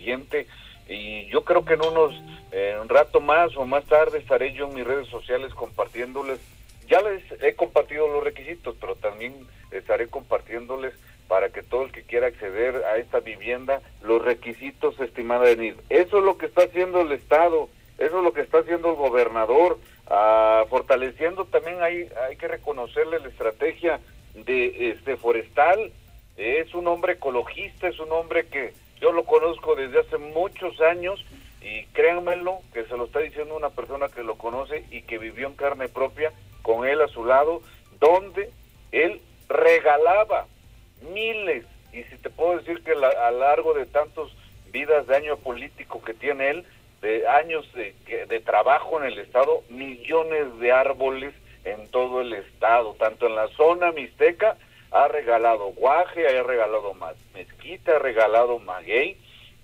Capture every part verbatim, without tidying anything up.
siguiente, y yo creo que en unos, eh, un rato más o más tarde estaré yo en mis redes sociales compartiéndoles, ya les he compartido los requisitos, pero también estaré compartiéndoles para que todo el que quiera acceder a esta vivienda, los requisitos, estimada Denise. Eso es lo que está haciendo el Estado, eso es lo que está haciendo el gobernador, ah, fortaleciendo también, hay, hay que reconocerle la estrategia de este forestal. Es un hombre ecologista, es un hombre que yo lo conozco desde hace muchos años, y créanmelo, que se lo está diciendo una persona que lo conoce y que vivió en carne propia con él a su lado, donde él regalaba miles, y si te puedo decir que la, a lo largo de tantos vidas de año político que tiene él, de años de, de trabajo en el Estado, millones de árboles en todo el Estado, tanto en la zona mixteca, ha regalado guaje, ha regalado mezquita, ha regalado maguey,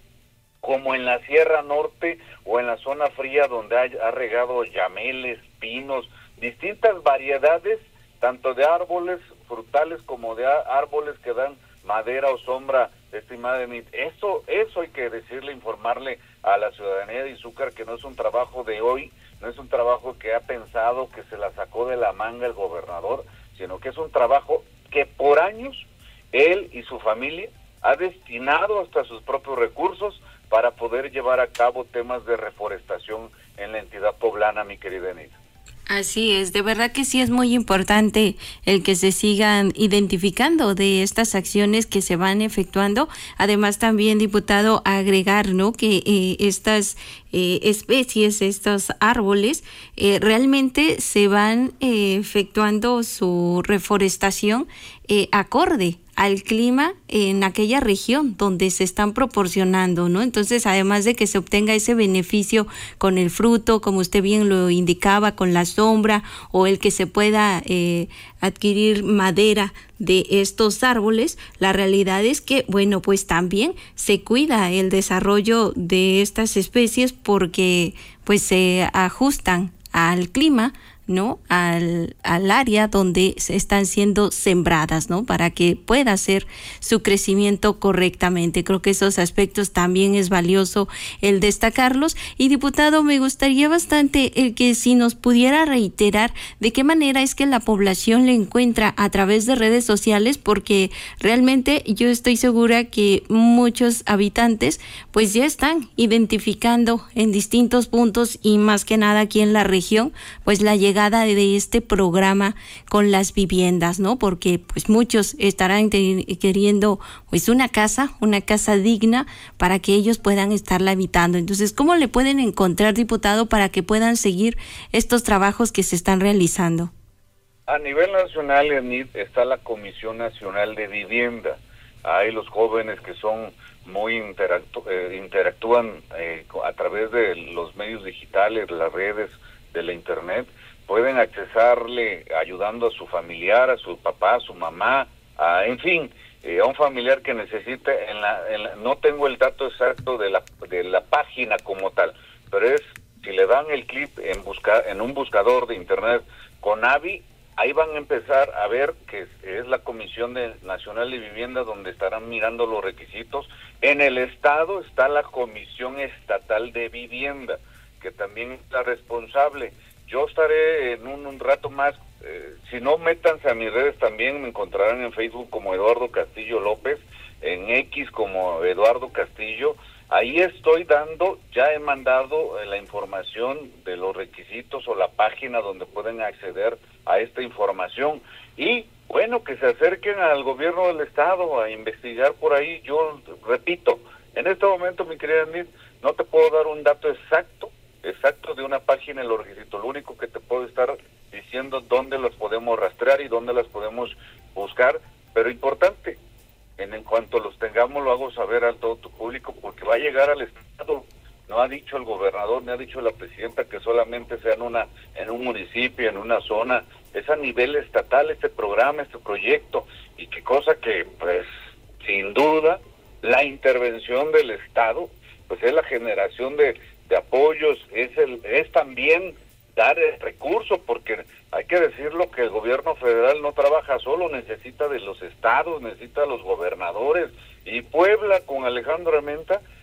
como en la Sierra Norte o en la zona fría donde ha, ha regado yameles, pinos, distintas variedades, tanto de árboles frutales como de árboles que dan madera o sombra, estimada Denise. Eso, eso hay que decirle, informarle a la ciudadanía de Izúcar que no es un trabajo de hoy, no es un trabajo que ha pensado, que se la sacó de la manga el gobernador, sino que es un trabajo que por años él y su familia ha destinado hasta sus propios recursos para poder llevar a cabo temas de reforestación en la entidad poblana, mi querida Denise. Así es, de verdad que sí es muy importante el que se sigan identificando de estas acciones que se van efectuando. Además también, diputado, agregar, ¿no?, que eh, estas eh, especies, estos árboles, eh, realmente se van eh, efectuando su reforestación eh, acorde al clima en aquella región donde se están proporcionando, ¿no? Entonces, además de que se obtenga ese beneficio con el fruto, como usted bien lo indicaba, con la sombra, o el que se pueda eh, adquirir madera de estos árboles, la realidad es que, bueno, pues también se cuida el desarrollo de estas especies porque pues se ajustan al clima, ¿no?, al, al área donde se están siendo sembradas, ¿no?, para que pueda hacer su crecimiento correctamente. Creo que esos aspectos también es valioso el destacarlos. Y, diputado, me gustaría bastante el que si nos pudiera reiterar de qué manera es que la población le encuentra a través de redes sociales, porque realmente yo estoy segura que muchos habitantes pues ya están identificando en distintos puntos, y más que nada aquí en la región, pues la llegada de este programa con las viviendas, ¿no? Porque pues muchos estarán te- queriendo pues una casa, una casa digna para que ellos puedan estarla habitando. Entonces, ¿cómo le pueden encontrar, diputado, para que puedan seguir estos trabajos que se están realizando? A nivel nacional, Enid, está la Comisión Nacional de Vivienda. Hay los jóvenes que son muy interactu- eh, interactúan eh, a través de los medios digitales, las redes de la internet, pueden accesarle ayudando a su familiar, a su papá, a su mamá, a, en fin, eh, a un familiar que necesite. En la, en la, no tengo el dato exacto de la de la página como tal, pero es, si le dan el clip en buscar en un buscador de internet Conavi, ahí van a empezar a ver que es, es la Comisión de, Nacional de Vivienda, donde estarán mirando los requisitos. En el estado está la Comisión Estatal de Vivienda, que también es la responsable. Yo estaré en un, un rato más, eh, si no, métanse a mis redes también, me encontrarán en Facebook como Eduardo Castillo López, en X como Eduardo Castillo. Ahí estoy dando, ya he mandado eh, la información de los requisitos o la página donde pueden acceder a esta información. Y bueno, que se acerquen al gobierno del estado a investigar por ahí. Yo repito, en este momento, mi querida Nid, no te puedo dar un dato exacto, exacto de una página y los requisitos. Lo único que te puedo estar diciendo dónde las podemos rastrear y dónde las podemos buscar, pero importante, en, en cuanto los tengamos lo hago saber a todo tu público, porque va a llegar al estado. No ha dicho el gobernador, ni ha dicho la presidenta que solamente sea en una en un municipio, en una zona, es a nivel estatal este programa, este proyecto, y qué cosa que, pues, sin duda, la intervención del Estado, pues es la generación de, de apoyos, es el es también dar el recurso, porque hay que decirlo que el gobierno federal no trabaja solo, necesita de los estados, necesita de los gobernadores, y Puebla con Alejandro Armenta